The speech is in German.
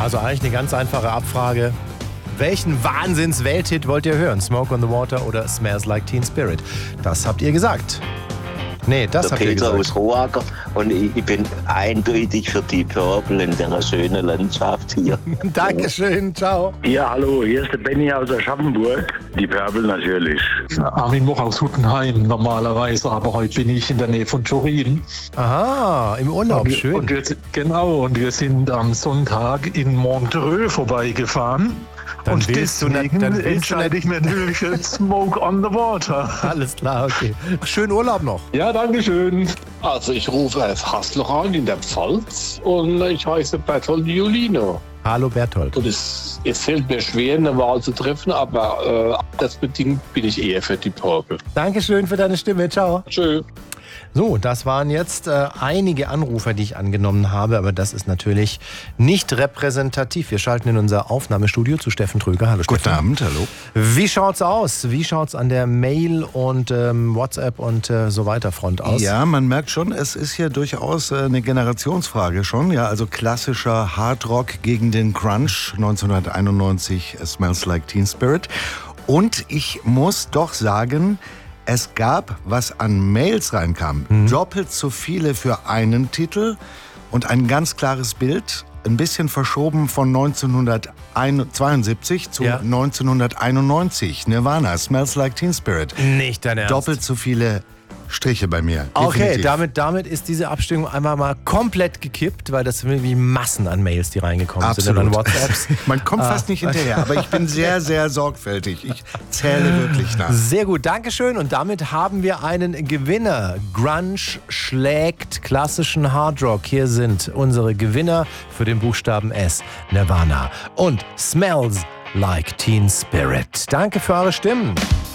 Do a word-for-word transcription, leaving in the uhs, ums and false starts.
Also eigentlich eine ganz einfache Abfrage. Welchen Wahnsinns-Welthit wollt ihr hören? Smoke on the Water oder Smells Like Teen Spirit? Das habt ihr gesagt. Nee, das Der habt ihr Peter gesagt. aus Roacker und ich, ich bin eindeutig für die Purple in der schönen Landschaft hier. Dankeschön, ciao. Ja, hallo, hier ist der Benny aus Aschaffenburg. Die Purple natürlich. Armin Moch aus Huttenheim normalerweise, aber heute bin ich in der Nähe von Turin. Aha, im Urlaub, Und wir- schön. Und wir, genau, und wir sind am Sonntag in Montreux vorbeigefahren. Dann und willst du nicht- deswegen dann willst du entscheide ich mir natürlich für Smoke on the Water. Alles klar, okay. Schönen Urlaub noch. Ja, danke schön. Also ich rufe aus Haslach an in der Pfalz und ich heiße Bertold Julino. Hallo Berthold. Und es, es fällt mir schwer, eine Wahl zu treffen, aber äh, das bedingt bin ich eher für die Purple. Dankeschön für deine Stimme, ciao. Tschö. So, das waren jetzt äh, einige Anrufer, die ich angenommen habe, aber das ist natürlich nicht repräsentativ. Wir schalten in unser Aufnahmestudio zu Steffen Tröger. Hallo Steffen. Guten Abend, hallo. Wie schaut's aus? Wie schaut's an der Mail und ähm, WhatsApp und äh, so weiter Front aus? Ja, man merkt schon, es ist hier durchaus äh, eine Generationsfrage schon. Ja, also klassischer Hardrock gegen den Crunch, neunzehnhunderteinundneunzig, äh, Smells Like Teen Spirit. Und ich muss doch sagen, es gab, was an Mails reinkam, Mhm. doppelt so viele für einen Titel und ein ganz klares Bild, ein bisschen verschoben von neunzehnhundertzweiundsiebzig zu Ja. neunzehnhunderteinundneunzig. Nirvana, Smells Like Teen Spirit. Nicht dein Ernst. Doppelt so viele Striche bei mir. Okay, definitiv. damit, damit ist diese Abstimmung einmal mal komplett gekippt, weil das sind irgendwie Massen an Mails, die reingekommen sind und an Absolut. WhatsApps. Man kommt fast nicht hinterher, aber ich bin sehr, sehr sorgfältig. Ich zähle wirklich nach. Sehr gut, Dankeschön. Und damit haben wir einen Gewinner. Grunge schlägt klassischen Hardrock. Hier sind unsere Gewinner für den Buchstaben S. Nirvana und Smells Like Teen Spirit. Danke für eure Stimmen.